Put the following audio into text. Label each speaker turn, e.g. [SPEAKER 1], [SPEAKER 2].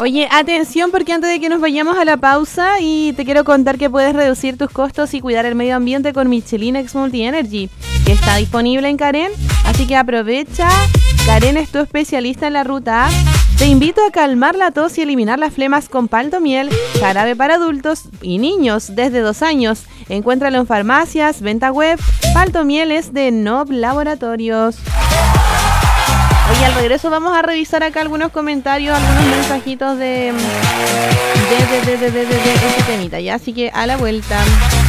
[SPEAKER 1] Oye, atención porque antes de que nos vayamos a la pausa y te quiero contar que puedes reducir tus costos y cuidar el medio ambiente con Michelin X Multi Energy, que está disponible en Karen, así que aprovecha. Karen es tu especialista en la ruta A. Te invito a calmar la tos y eliminar las flemas con Paltomiel, jarabe para adultos y niños desde 2 años. Encuéntralo en farmacias, venta web. Paltomiel es de Nob Laboratorios. Oye, al regreso vamos a revisar acá algunos comentarios, algunos mensajitos de este temita, ¿ya? Así que a la vuelta.